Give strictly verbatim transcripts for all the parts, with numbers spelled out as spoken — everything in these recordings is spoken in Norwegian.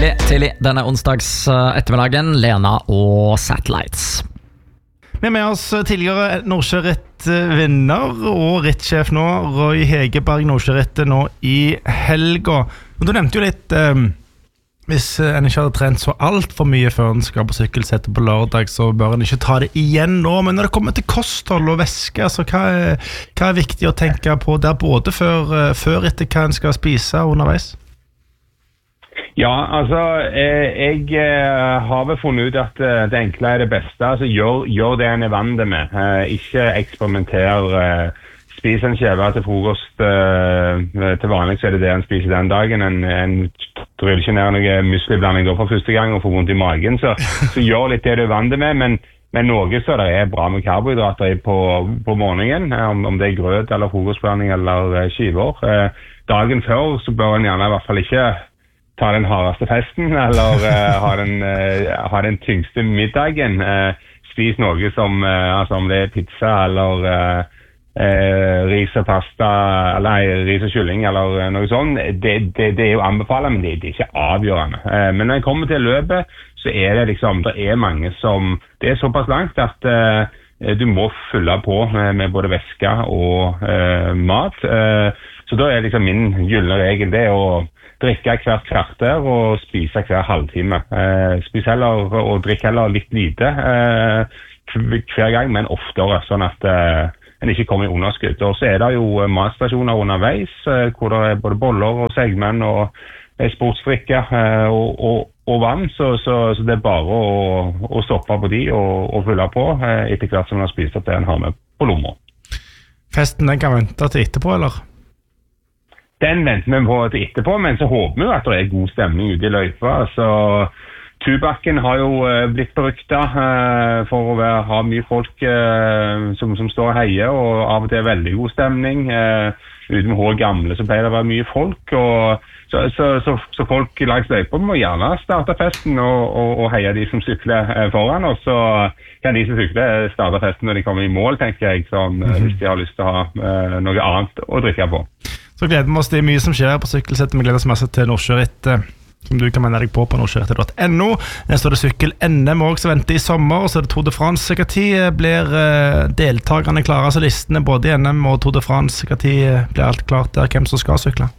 Tidlig, tidlig denne onsdags ettermiddagen, Lena og Satellites. Vi er med oss tidligere Nordsjøritt-vinner og rittsjef nå, Roy Hegerberg, Nordsjørittet nå i helga. Du nevnte jo litt, eh, hvis en ikke hadde trent så alt for mye før en skal på sykkelsettet på lørdag, så bør en ikke ta det igjen nå. Men når det kommer til kosthold og væske, altså, hva, er, hva er viktig å tenke på der, både før, før etter hva en skal spise underveis? Ja, altså, eh, jeg eh, har vel funnet ut at eh, det enkle er det beste. Altså, gjør, gjør det en er vant med. Eh, ikke eksperimenter. Eh, spis en skjeve til frokost. Eh, til vanlig så er det det en spiser den dagen. En, en drøller ikke ned noe musliblanding da for første gang og får vondt i magen. Så, så gjør litt det du er vant med, men, men noe så det er bra med karbohydrater på, på morgenen. Eh, om, om det er grøt eller frokostblanding eller eh, skiver. Eh, dagen før så bør en gjerne i hvert fall ikke ta den hardeste festen, eller uh, ha, den, uh, ha den tyngste middagen. Uh, spis noe som, uh, altså om det er pizza, eller uh, uh, ris og pasta, eller nei, ris og kylling, eller uh, noe sånt. Det, det, det er jo anbefalet, men det, det er ikke avgjørende. Uh, men når jeg kommer til løpet, så er det liksom, det er mange som, det er såpass langt at uh, du må fylle på med, med både væske og uh, mat. Uh, så da er liksom min gyllene regel det å drikke hvert kvarter og spise hver halvtime. Eh, spis heller og drikk heller litt lite eh, hver gang, men oftere, sånn at eh, en ikke kommer i underskudd. Og så er det jo matstasjoner underveis, eh, hvor det er både boller og segmenn og eh, sportsdrikke eh, og, og, og vann, så, så, så det er bare å, å stoppe på de og, og fylle på eh, etter hvert som en har spist at det en har med på lommer. Festen den kan vente til etterpå, eller? Den venter vi på til etterpå, men så håper vi jo at det er god stemning ute i løypa. Så Tubakken har jo uh, blitt beryktet uh, for å være, ha mye folk uh, som, som står og heier, og av og til er veldig god stemning. Uh, uten hår gamle så pleier det å være mye folk, og så, så, så, så folk langs løypa må gjerne starte festen og, og, og heie de som sykler uh, foran, og så kan de som sykler starte festen når de kommer i mål, tenker jeg, sånn, uh, hvis de har lyst til å ha uh, noe annet å drikke på. Så gleder vi oss, det er mye som skjer på sykkelsettet. Vi gleder oss masse til Nordsjøritt, som du kan melde deg på på nordsjørittet punktum no. Så er det sykkel-N M også som venter i sommer, og så er det Tour de France. Hva tid blir deltakerne klare, altså listene både i N M og Tour de France? Hva tid blir alt klart der, hvem som skal sykle?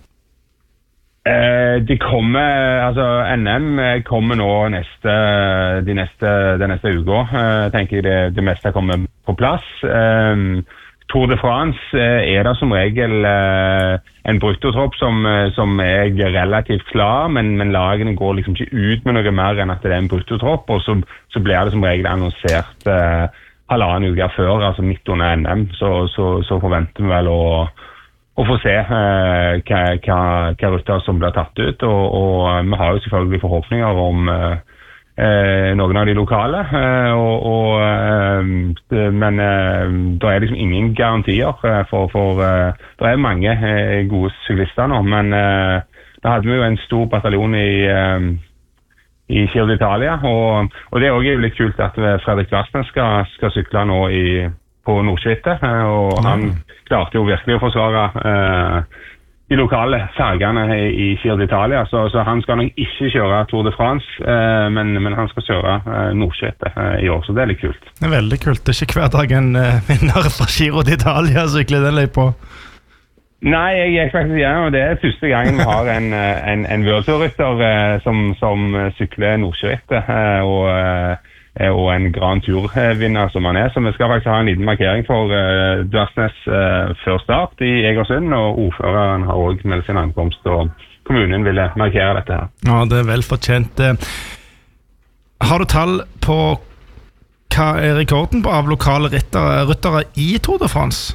Eh, de kommer, altså N M kommer nå neste, de neste, den neste uka. Jeg tenker det, det meste kommer på plass. Eh, Tour de France er det som regel eh, en bruttotropp som, som er relativt klar, men, men lagene går liksom ikke ut med noe mer enn at det er en bruttotropp, og så, så blir det som regel annonsert eh, halvannen uke før, altså midt under N M, så, så, så forventer vi vel å, å få se eh, hva, hva, hva rutter som blir tatt ut, og, og vi har jo selvfølgelig forhåpninger om eh, Eh, noen av de lokale, eh, og, og, eh, men eh, det er liksom ingen garantier, eh, for, for eh, det er mange eh, gode syklister nå, men eh, da hadde vi jo en stor bataljon i, eh, i Giro d'Italia, og, og det er også litt kult at Fredrik Vassnes skal, skal sykle nå i, på Nordsjørittet, eh, og han klarte jo virkelig å forsvare eh, de lokale fargene i Giro d'Italia, så, så han skal nok ikke kjøre Tour de France, eh, men, men han skal kjøre eh, Nordsjørittet eh, i år, så det er litt kult. Det er veldig kult, det er ikke hver dag en uh, vinner fra Giro d'Italia sykler den løypa. Nei, jeg er faktisk igjen, og det er første gangen vi har en, en, en World-rytter eh, som, som sykler Nordsjørittet, eh, og eh, og en Grand Tour-vinner som han er, så vi skal faktisk ha en liten markering for uh, Dvarsnes uh, før start i Egersund, og ordføreren har også meldt sin ankomst, og kommunen ville markere dette her. Ja, det er vel fortjent. Har du tall på hva er rekorden på av lokale ryttere, ryttere i Tour de France?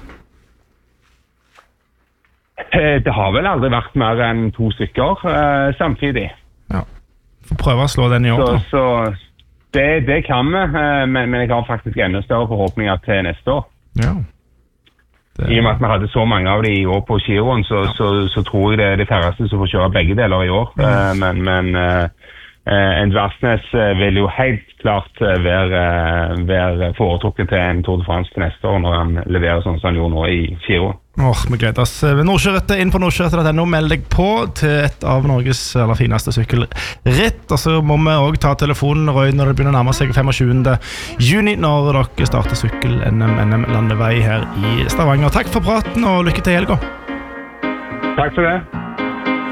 Det har vel aldri vært mer enn to stykker uh, samtidig. Ja, får prøve å slå den i år. Så, så Det, det kan vi, men, men jeg har faktisk enda større forhåpninger til neste år. Ja. Det... I og med at vi hadde så mange av de i år på Giroen, så, ja. så, så tror jeg det er det færreste som får kjøre begge deler i år. Mm. Men, men en Dvarsnes vil jo helt klart være, være foretrukket til en Tour de France til neste år når han leverer sånn som han gjorde nå i fire år. Åh, vi gleder oss. Nordkjørettet inn på nordkjørettet punkt no, meld deg på til et av Norges aller fineste sykkelritt. Og så må vi også ta telefonen, Roy, når det begynner å nærme seg tjuende femte juni, når dere starter sykkel-N M N M landevei her i Stavanger. Takk for praten, og lykke til i helga. Takk for det.